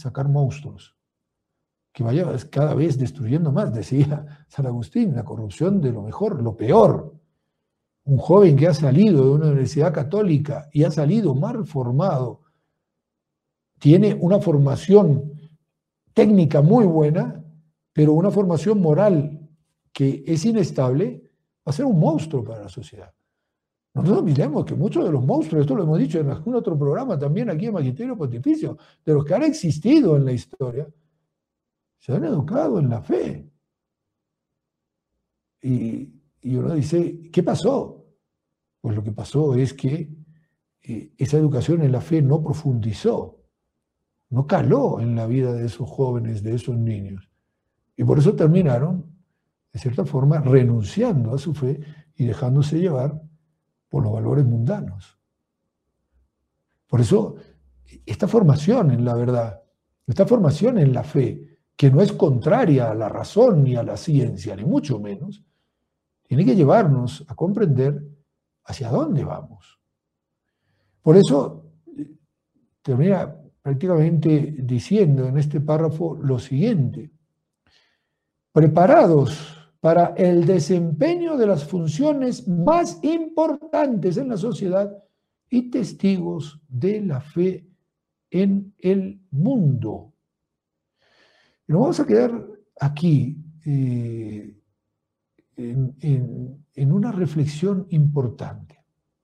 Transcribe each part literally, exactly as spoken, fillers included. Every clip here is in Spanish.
sacar monstruos, que vaya cada vez destruyendo más. Decía San Agustín, la corrupción de lo mejor, lo peor. Un joven que ha salido de una universidad católica y ha salido mal formado, tiene una formación técnica muy buena, pero una formación moral que es inestable, va a ser un monstruo para la sociedad. No nos olvidemos que muchos de los monstruos, esto lo hemos dicho en algún otro programa también aquí en Magisterio Pontificio, de los que han existido en la historia, se han educado en la fe. Y, y uno dice, ¿qué pasó? Pues lo que pasó es que eh, esa educación en la fe no profundizó, no caló en la vida de esos jóvenes, de esos niños. Y por eso terminaron, de cierta forma, renunciando a su fe y dejándose llevar por los valores mundanos. Por eso, esta formación en la verdad, esta formación en la fe, que no es contraria a la razón ni a la ciencia, ni mucho menos, tiene que llevarnos a comprender hacia dónde vamos. Por eso, termina prácticamente diciendo en este párrafo lo siguiente: preparados para el desempeño de las funciones más importantes en la sociedad y testigos de la fe en el mundo. Y nos vamos a quedar aquí eh, en, en, en una reflexión importante.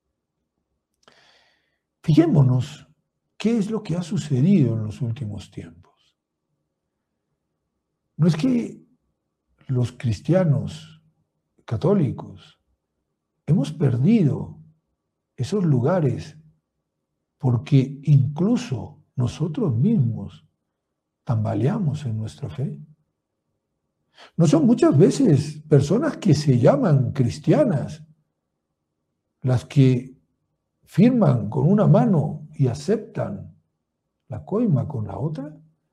Fijémonos qué es lo que ha sucedido en los últimos tiempos. No es que los cristianos católicos hemos perdido esos lugares porque incluso nosotros mismos tambaleamos en nuestra fe. No son muchas veces personas que se llaman cristianas las que firman con una mano y aceptan la coima con la otra.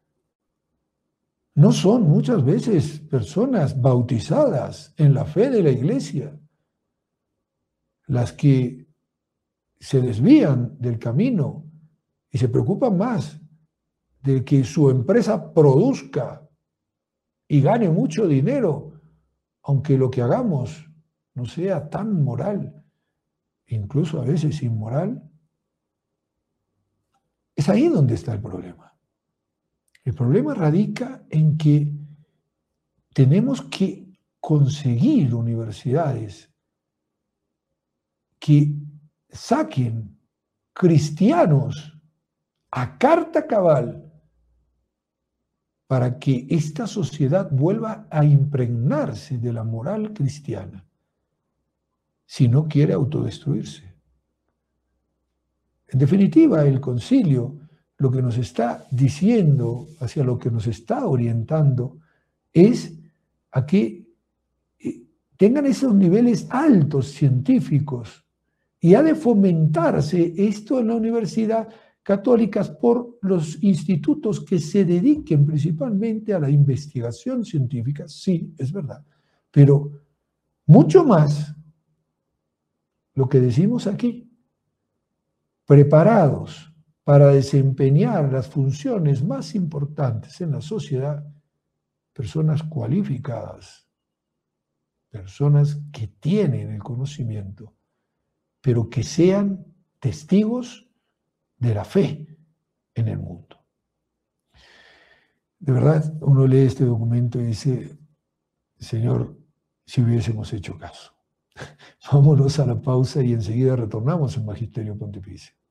No son muchas veces personas bautizadas en la fe de la Iglesia las que se desvían del camino y se preocupan más de que su empresa produzca y gane mucho dinero, aunque lo que hagamos no sea tan moral, incluso a veces inmoral. Es ahí donde está el problema. El problema radica en que tenemos que conseguir universidades que saquen cristianos a carta cabal para que esta sociedad vuelva a impregnarse de la moral cristiana, si no quiere autodestruirse. En definitiva, el concilio lo que nos está diciendo, hacia lo que nos está orientando, es a que tengan esos niveles altos científicos, y ha de fomentarse esto en la universidad católicas por los institutos que se dediquen principalmente a la investigación científica, sí, es verdad, pero mucho más lo que decimos aquí, preparados para desempeñar las funciones más importantes en la sociedad, personas cualificadas, personas que tienen el conocimiento, pero que sean testigos de la fe en el mundo. De verdad, uno lee este documento y dice, Señor, si hubiésemos hecho caso. Vámonos a la pausa y enseguida retornamos en Magisterio Pontificio.